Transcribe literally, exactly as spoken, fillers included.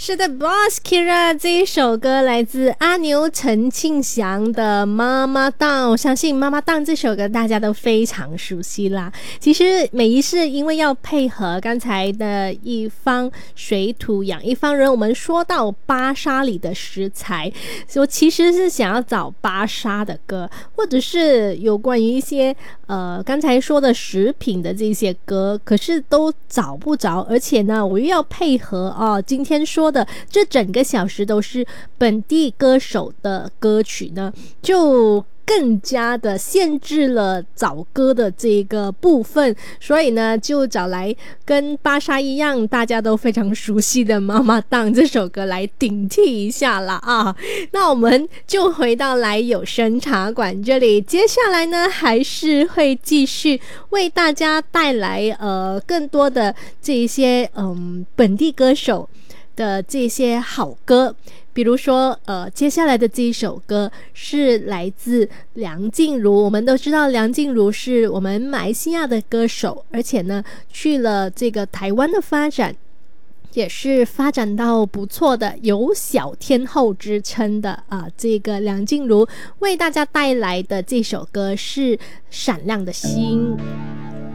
是的 Boss Kira 这一首歌来自阿牛陈庆祥的妈妈档，我相信妈妈档这首歌大家都非常熟悉啦。其实每一世因为要配合刚才的一方水土养一方人，我们说到巴沙里的食材，我其实是想要找巴沙的歌，或者是有关于一些呃刚才说的食品的这些歌，可是都找不着，而且呢我又要配合哦今天说的这整个小时都是本地歌手的歌曲呢，就更加的限制了找歌的这个部分，所以呢就找来跟巴沙一样大家都非常熟悉的妈妈档这首歌来顶替一下啦啊！那我们就回到来有声茶馆这里，接下来呢还是会继续为大家带来呃更多的这一些嗯本地歌手的这些好歌，比如说呃，接下来的这一首歌是来自梁静茹。我们都知道梁静茹是我们马来西亚的歌手，而且呢去了这个台湾的发展也是发展到不错的，有小天后之称的啊、呃。这个梁静茹为大家带来的这首歌是《闪亮的心》。